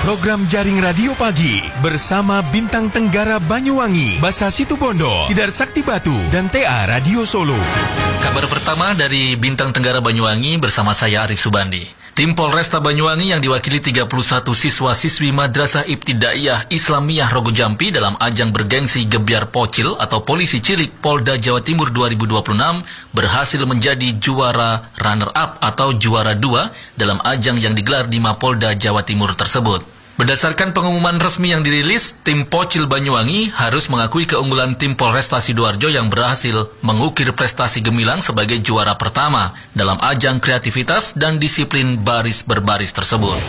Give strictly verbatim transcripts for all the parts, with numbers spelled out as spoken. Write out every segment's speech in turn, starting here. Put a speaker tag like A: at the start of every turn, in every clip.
A: program Jaring Radio Pagi bersama Bintang Tenggara Banyuwangi, Basa Situbondo, Tidar Sakti Batu, dan T A Radio Solo.
B: Kabar pertama dari Bintang Tenggara Banyuwangi bersama saya Arif Subandi. Tim Polresta Banyuwangi yang diwakili tiga puluh satu siswa-siswi Madrasah Ibtidaiyah Islamiyah Rogo Jampi dalam ajang bergengsi Gebyar Pocil atau Polisi Cilik Polda Jawa Timur dua ribu dua puluh enam berhasil menjadi juara runner-up atau juara dua dalam ajang yang digelar di Mapolda Jawa Timur tersebut. Berdasarkan pengumuman resmi yang dirilis, tim Pocil Banyuwangi harus mengakui keunggulan tim Polresta Sidoarjo yang berhasil mengukir prestasi gemilang sebagai juara pertama dalam ajang kreativitas dan disiplin baris berbaris tersebut.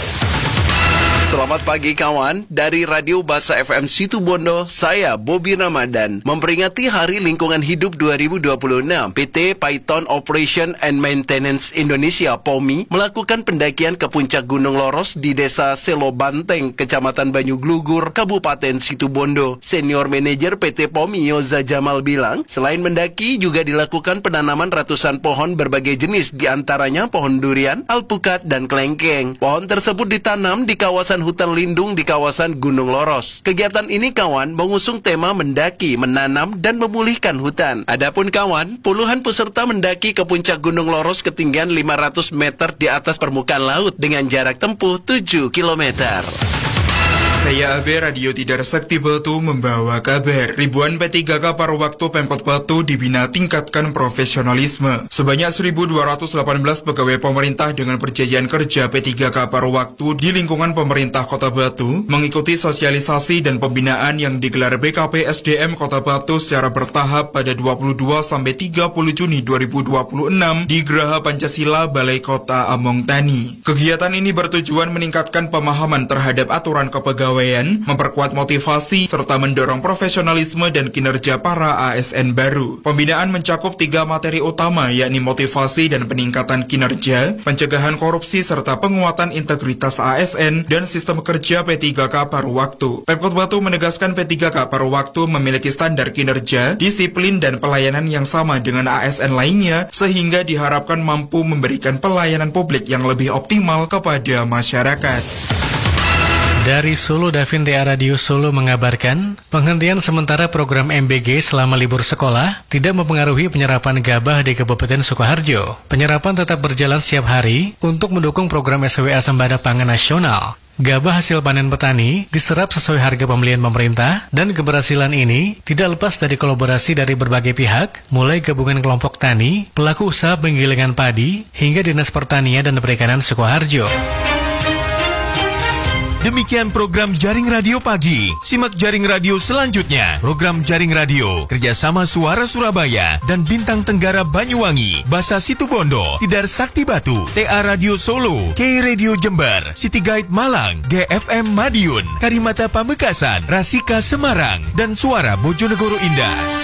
C: Selamat pagi kawan, dari Radio Basa F M Situbondo, saya Bobby Ramadan. Memperingati Hari Lingkungan Hidup dua ribu dua puluh enam, P T Python Operation and Maintenance Indonesia (P O M I) melakukan pendakian ke puncak Gunung Loros di Desa Selo Banteng, Kecamatan Banyuglugur, Kabupaten Situbondo. Senior Manajer P T P O M I Yoza Jamal bilang, selain mendaki juga dilakukan penanaman ratusan pohon berbagai jenis, diantaranya pohon durian, alpukat, dan kelengkeng. Pohon tersebut ditanam di kawasan hutan lindung di kawasan Gunung Loros. Kegiatan ini kawan mengusung tema mendaki, menanam, dan memulihkan hutan. Adapun kawan, puluhan peserta mendaki ke puncak Gunung Loros ketinggian lima ratus meter di atas permukaan laut dengan jarak tempuh tujuh kilometer.
D: Saya A B Radio Tidar Sakti Batu membawa kabar. Ribuan P tiga K paruh waktu Pemkot Batu dibina tingkatkan profesionalisme. Sebanyak seribu dua ratus delapan belas pegawai pemerintah dengan perjanjian kerja P tiga K paruh waktu di lingkungan pemerintah Kota Batu mengikuti sosialisasi dan pembinaan yang digelar B K P S D M Kota Batu secara bertahap pada dua puluh dua sampai tiga puluh Juni dua ribu dua puluh enam di Geraha Pancasila Balai Kota Among Tani. Kegiatan ini bertujuan meningkatkan pemahaman terhadap aturan kepegawaian, memperkuat motivasi, serta mendorong profesionalisme dan kinerja para A S N baru. Pembinaan mencakup tiga materi utama, yakni motivasi dan peningkatan kinerja, pencegahan korupsi, serta penguatan integritas A S N dan sistem kerja P tiga K paruh waktu. Pemkot Batu menegaskan P tiga K paruh waktu memiliki standar kinerja, disiplin, dan pelayanan yang sama dengan A S N lainnya, sehingga diharapkan mampu memberikan pelayanan publik yang lebih optimal kepada masyarakat.
E: Dari Solo, Davin T A Radio Solo mengabarkan, penghentian sementara program M B G selama libur sekolah tidak mempengaruhi penyerapan gabah di Kabupaten Sukoharjo. Penyerapan tetap berjalan setiap hari untuk mendukung program S W A Sembada Pangan Nasional. Gabah hasil panen petani diserap sesuai harga pembelian pemerintah, dan keberhasilan ini tidak lepas dari kolaborasi dari berbagai pihak, mulai gabungan kelompok tani, pelaku usaha penggilingan padi, hingga Dinas Pertanian dan Perikanan Sukoharjo.
A: Demikian program Jaring Radio Pagi. Simak Jaring Radio selanjutnya. Program Jaring Radio kerjasama Suara Surabaya dan Bintang Tenggara Banyuwangi, Basa Situbondo, Tidar Sakti Batu, T A Radio Solo, K Radio Jember, City Guide Malang, G F M Madiun, Karimata Pamekasan, Rasika Semarang, dan Suara Bojonegoro Indah.